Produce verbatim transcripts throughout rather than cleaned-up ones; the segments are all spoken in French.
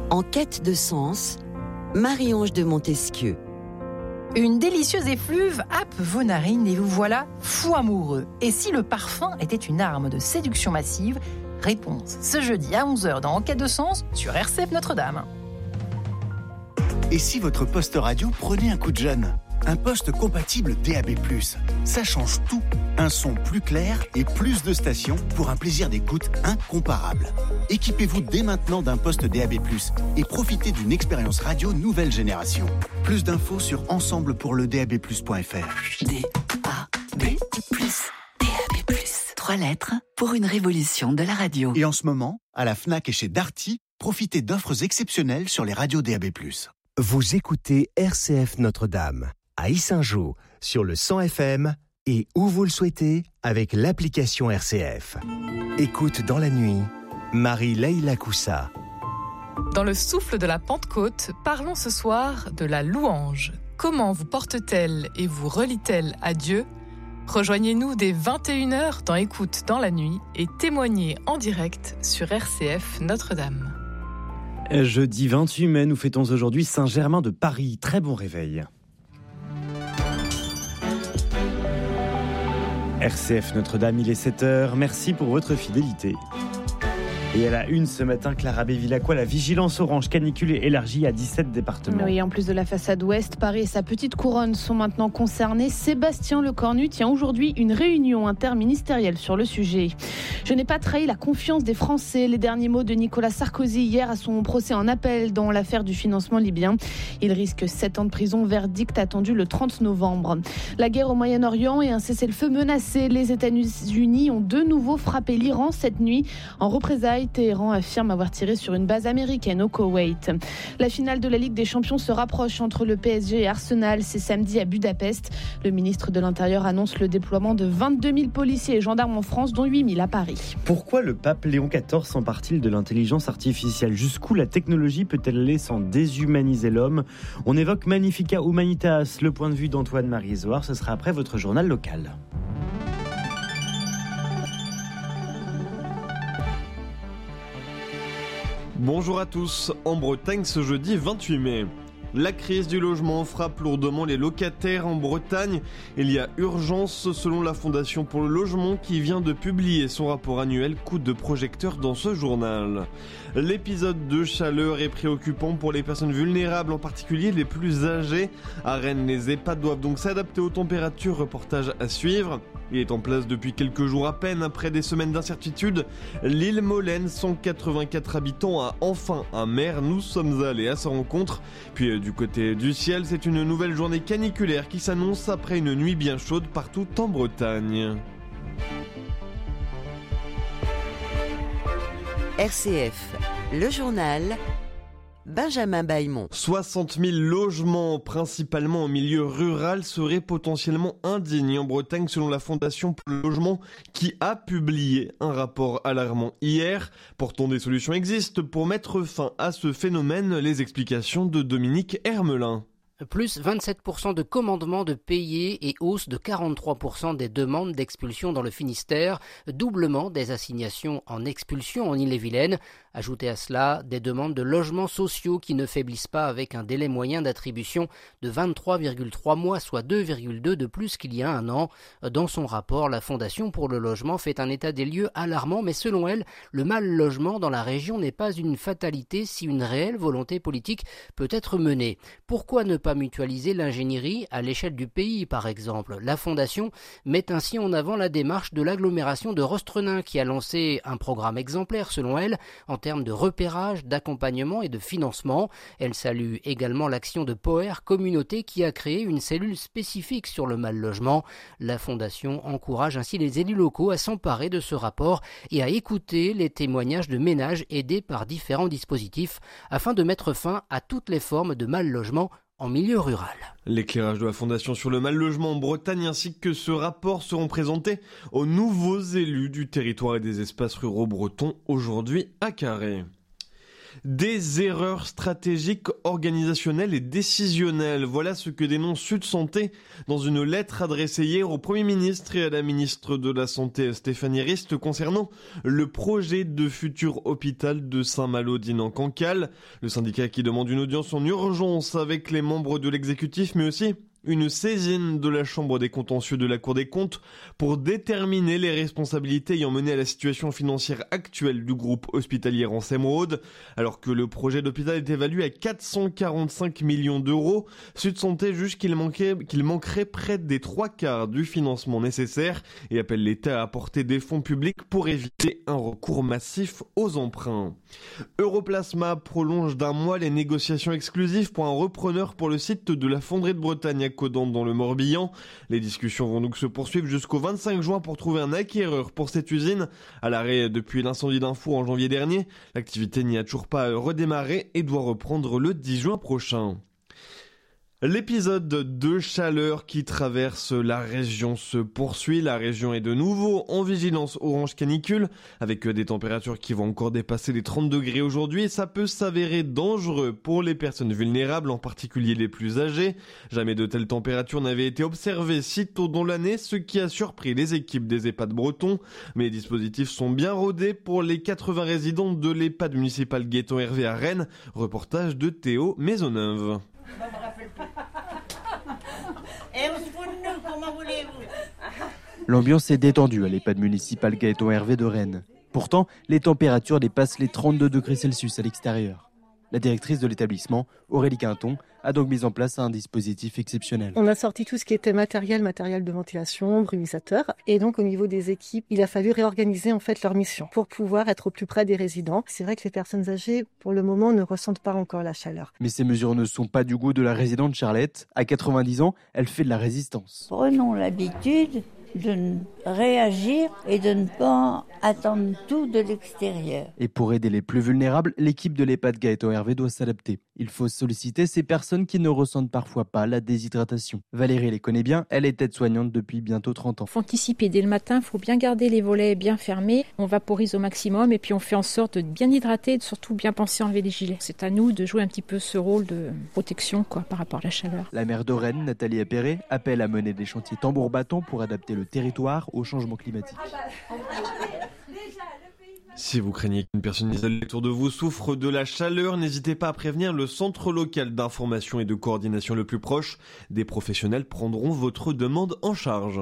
En quête de sens, Marie-Ange de Montesquieu. Une délicieuse effluve happe vos narines et vous voilà fou amoureux. Et si le parfum était une arme de séduction massive? Réponse ce jeudi à onze heures dans En quête de sens sur R C F Notre-Dame. Et si votre poste radio prenait un coup de jeune? Un poste compatible D A B plus, ça change tout. Un son plus clair et plus de stations pour un plaisir d'écoute incomparable. Équipez-vous dès maintenant d'un poste D A B plus et profitez d'une expérience radio nouvelle génération. Plus d'infos sur ensemble pour le D A B plus point F R. D A B plus, D A B plus. Trois lettres pour une révolution de la radio. Et en ce moment, à la Fnac et chez Darty, profitez d'offres exceptionnelles sur les radios D A B plus. Vous écoutez R C F Notre-Dame à Yssingeaux sur le cent F M et où vous le souhaitez avec l'application R C F. Écoute dans la nuit, Marie-Leïla Coussa. Dans le souffle de la Pentecôte, parlons ce soir de la louange. Comment vous porte-t-elle et vous relie-t-elle à Dieu? Rejoignez-nous dès vingt et une heures dans Écoute dans la nuit et témoignez en direct sur R C F Notre-Dame. Jeudi vingt-huit mai, nous fêtons aujourd'hui Saint-Germain de Paris. Très bon réveil. R C F Notre-Dame, il est sept heures. Merci pour votre fidélité. Et à la une ce matin, Clara Bévilacqua, la vigilance orange canicule est élargie à dix-sept départements. Oui, en plus de la façade ouest, Paris et sa petite couronne sont maintenant concernés. Sébastien Lecornu tient aujourd'hui une réunion interministérielle sur le sujet. Je n'ai pas trahi la confiance des Français. Les derniers mots de Nicolas Sarkozy hier à son procès en appel dans l'affaire du financement libyen. Il risque sept ans de prison, verdict attendu le trente novembre. La guerre au Moyen-Orient et un cessez-le-feu menacé. Les États-Unis ont de nouveau frappé l'Iran cette nuit en représailles. Téhéran affirme avoir tiré sur une base américaine au Koweït. La finale de la Ligue des Champions se rapproche entre le P S G et Arsenal. C'est samedi à Budapest. Le ministre de l'Intérieur annonce le déploiement de vingt-deux mille policiers et gendarmes en France, dont huit mille à Paris. Pourquoi le pape Léon quatorze s'empare-t-il de l'intelligence artificielle? Jusqu'où la technologie peut-elle aller sans déshumaniser l'homme? On évoque Magnifica Humanitas, le point de vue d'Antoine-Marie Zohar. Ce sera après votre journal local. Bonjour à tous, en Bretagne ce jeudi vingt-huit mai. La crise du logement frappe lourdement les locataires en Bretagne. Il y a urgence selon la Fondation pour le logement qui vient de publier son rapport annuel coup de projecteur dans ce journal. L'épisode de chaleur est préoccupant pour les personnes vulnérables, en particulier les plus âgées. À Rennes, les EHPAD doivent donc s'adapter aux températures, reportage à suivre. Il est en place depuis quelques jours à peine, après des semaines d'incertitude. L'île Molène, cent quatre-vingt-quatre habitants, a enfin un maire. Nous sommes allés à sa rencontre. Puis du côté du ciel, c'est une nouvelle journée caniculaire qui s'annonce après une nuit bien chaude partout en Bretagne. R C F, le journal, Benjamin Bailmont. soixante mille logements, principalement en milieu rural, seraient potentiellement indignes en Bretagne selon la Fondation pour le logement qui a publié un rapport alarmant hier. Pourtant, des solutions existent pour mettre fin à ce phénomène. Les explications de Dominique Hermelin. Plus vingt-sept pour cent de commandements de payés et hausse de quarante-trois pour cent des demandes d'expulsion dans le Finistère, doublement des assignations en expulsion en Ille-et-Vilaine. Ajoutez à cela des demandes de logements sociaux qui ne faiblissent pas avec un délai moyen d'attribution de vingt-trois virgule trois mois, soit deux virgule deux de plus qu'il y a un an. Dans son rapport, la Fondation pour le logement fait un état des lieux alarmant, mais selon elle, le mal logement dans la région n'est pas une fatalité si une réelle volonté politique peut être menée. Pourquoi ne pas mutualiser l'ingénierie à l'échelle du pays, par exemple? La Fondation met ainsi en avant la démarche de l'agglomération de Rostrenain qui a lancé un programme exemplaire, selon elle, en termes de repérage, d'accompagnement et de financement. Elle salue également l'action de Poher Communauté qui a créé une cellule spécifique sur le mal logement. La Fondation encourage ainsi les élus locaux à s'emparer de ce rapport et à écouter les témoignages de ménages aidés par différents dispositifs afin de mettre fin à toutes les formes de mal logement en milieu rural. L'éclairage de la Fondation sur le mal logement en Bretagne ainsi que ce rapport seront présentés aux nouveaux élus du territoire et des espaces ruraux bretons aujourd'hui à Carhaix. Des erreurs stratégiques, organisationnelles et décisionnelles. Voilà ce que dénonce Sud Santé dans une lettre adressée hier au Premier ministre et à la ministre de la Santé Stéphanie Rist concernant le projet de futur hôpital de Saint-Malo-d'Inan-Cancale. Le syndicat qui demande une audience en urgence avec les membres de l'exécutif mais aussi une saisine de la Chambre des contentieux de la Cour des comptes pour déterminer les responsabilités ayant mené à la situation financière actuelle du groupe hospitalier en Seine-Rhôde. Alors que le projet d'hôpital est évalué à quatre cent quarante-cinq millions d'euros, Sud Santé juge qu'il manquait, qu'il manquerait près des trois quarts du financement nécessaire et appelle l'État à apporter des fonds publics pour éviter un recours massif aux emprunts. Europlasma prolonge d'un mois les négociations exclusives pour un repreneur pour le site de la Fonderie de Bretagne à Codante dans le Morbihan. Les discussions vont donc se poursuivre jusqu'au vingt-cinq juin pour trouver un acquéreur pour cette usine. À l'arrêt depuis l'incendie d'un four en janvier dernier, l'activité n'y a toujours pas redémarré et doit reprendre le dix juin prochain. L'épisode de chaleur qui traverse la région se poursuit. La région est de nouveau en vigilance orange canicule avec des températures qui vont encore dépasser les trente degrés aujourd'hui et ça peut s'avérer dangereux pour les personnes vulnérables, en particulier les plus âgées. Jamais de telles températures n'avaient été observées si tôt dans l'année, ce qui a surpris les équipes des EHPAD bretons. Mais les dispositifs sont bien rodés pour les quatre-vingts résidents de l'EHPAD municipal Gaëtan Hervé à Rennes. Reportage de Théo Maisonneuve. L'ambiance est détendue à l'EHPAD municipal Gaëtan Hervé de Rennes. Pourtant, les températures dépassent les trente-deux degrés Celsius à l'extérieur. La directrice de l'établissement, Aurélie Quinton, a donc mis en place un dispositif exceptionnel. On a sorti tout ce qui était matériel, matériel de ventilation, brumisateur. Et donc au niveau des équipes, il a fallu réorganiser en fait leur mission pour pouvoir être au plus près des résidents. C'est vrai que les personnes âgées, pour le moment, ne ressentent pas encore la chaleur. Mais ces mesures ne sont pas du goût de la résidente Charlotte. À quatre-vingt-dix ans, elle fait de la résistance. Prenons l'habitude de réagir et de ne pas attendre tout de l'extérieur. Et pour aider les plus vulnérables, l'équipe de l'EHPAD Gaëtan Hervé doit s'adapter. Il faut solliciter ces personnes qui ne ressentent parfois pas la déshydratation. Valérie les connaît bien, elle est aide-soignante depuis bientôt trente ans. Il faut anticiper dès le matin, il faut bien garder les volets bien fermés, on vaporise au maximum et puis on fait en sorte de bien hydrater et de surtout bien penser à enlever les gilets. C'est à nous de jouer un petit peu ce rôle de protection quoi, par rapport à la chaleur. La maire de Rennes, Nathalie Appéré, appelle à mener des chantiers tambour-bâton pour adapter le territoire au changement climatique. Si vous craignez qu'une personne isolée autour de vous souffre de la chaleur, n'hésitez pas à prévenir le centre local d'information et de coordination le plus proche. Des professionnels prendront votre demande en charge.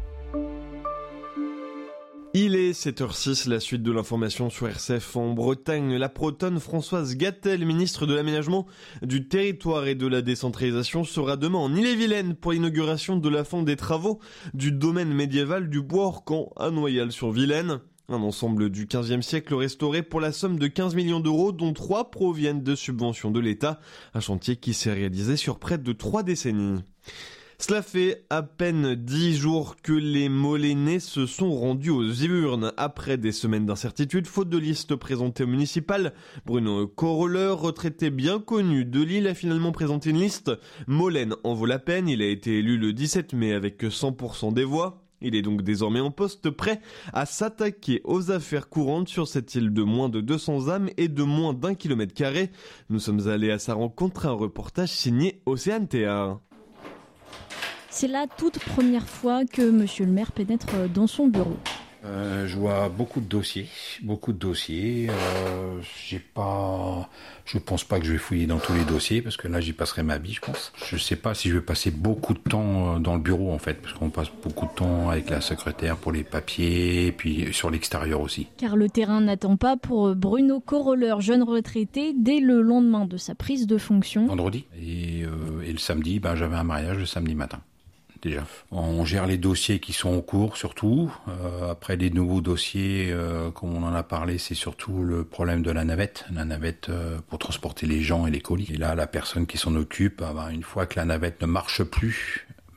Il est sept heures six, la suite de l'information sur R C F en Bretagne. La Bretonne Françoise Gatel, ministre de l'Aménagement du Territoire et de la Décentralisation, sera demain en Ille-et-Vilaine pour l'inauguration de la fin des travaux du domaine médiéval du Bois-Orcan à Noyal-sur-Vilaine. Un ensemble du quinzième siècle restauré pour la somme de quinze millions d'euros, dont trois proviennent de subventions de l'État. Un chantier qui s'est réalisé sur près de trois décennies. Cela fait à peine dix jours que les Molénais se sont rendus aux urnes. Après des semaines d'incertitude, faute de liste présentée au municipal, Bruno Coroller, retraité bien connu de Lille, a finalement présenté une liste. Molène en vaut la peine, il a été élu le dix-sept mai avec cent pour cent des voix. Il est donc désormais en poste, prêt à s'attaquer aux affaires courantes sur cette île de moins de deux cents âmes et de moins d'un kilomètre carré. Nous sommes allés à sa rencontre, un reportage signé Océane Théard. C'est la toute première fois que monsieur le maire pénètre dans son bureau. Euh, je vois beaucoup de dossiers, beaucoup de dossiers. Euh, j'ai pas, je pense pas que je vais fouiller dans tous les dossiers parce que là j'y passerai ma vie, je pense. Je sais pas si je vais passer beaucoup de temps dans le bureau en fait, parce qu'on passe beaucoup de temps avec la secrétaire pour les papiers, et puis sur l'extérieur aussi. Car le terrain n'attend pas pour Bruno Coroller, jeune retraité, dès le lendemain de sa prise de fonction. Vendredi et, euh, et le samedi, ben j'avais un mariage le samedi matin. Déjà. On gère les dossiers qui sont en cours surtout. Euh, après les nouveaux dossiers, euh, comme on en a parlé, c'est surtout le problème de la navette. La navette euh, pour transporter les gens et les colis. Et là, la personne qui s'en occupe, bah, bah, une fois que la navette ne marche plus,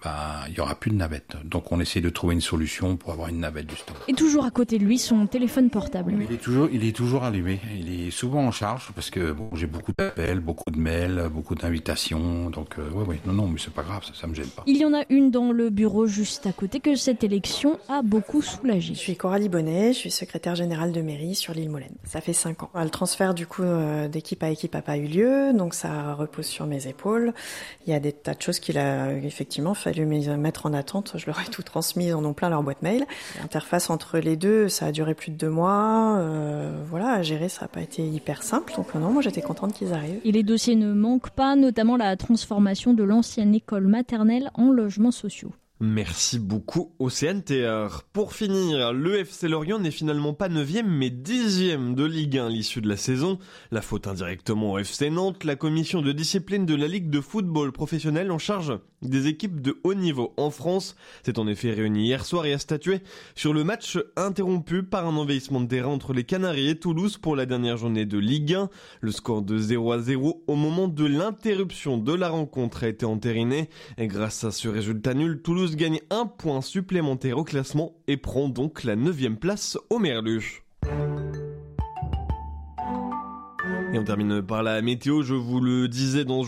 ben, il y aura plus de navette. Donc on essaie de trouver une solution pour avoir une navette justement. Et toujours à côté de lui, son téléphone portable. Il est toujours, il est toujours allumé. Il est souvent en charge parce que bon, j'ai beaucoup d'appels, beaucoup de mails, beaucoup d'invitations. Donc euh, ouais, ouais, non, non, mais c'est pas grave, ça, ça me gêne pas. Il y en a une dans le bureau juste à côté que cette élection a beaucoup soulagé. Je suis Coralie Bonnet, je suis secrétaire générale de mairie sur l'île Molène. Ça fait cinq ans. Le transfert du coup euh, d'équipe à équipe n'a pas eu lieu, donc ça repose sur mes épaules. Il y a des tas de choses qu'il a effectivement fallu mettre en attente. Je leur ai tout transmis, ils en ont plein leur boîte mail. L'interface entre les deux, ça a duré plus de deux mois. Euh, voilà, à gérer, ça n'a pas été hyper simple. Donc non, moi j'étais contente qu'ils arrivent. Et les dossiers ne manquent pas, notamment la transformation de l'ancienne école maternelle en logements sociaux. Merci beaucoup Océane Théard. Pour finir, le F C Lorient n'est finalement pas neuvième mais dixième de Ligue un à l'issue de la saison. La faute indirectement au F C Nantes, la commission de discipline de la Ligue de football professionnel en charge des équipes de haut niveau en France s'est en effet réunie hier soir et a statué sur le match interrompu par un envahissement de terrain entre les Canaries et Toulouse pour la dernière journée de Ligue un. Le score de zéro à zéro au moment de l'interruption de la rencontre a été entériné et grâce à ce résultat nul, Toulouse gagne un point supplémentaire au classement et prend donc la neuvième place au Merlu. Et on termine par la météo, je vous le disais dans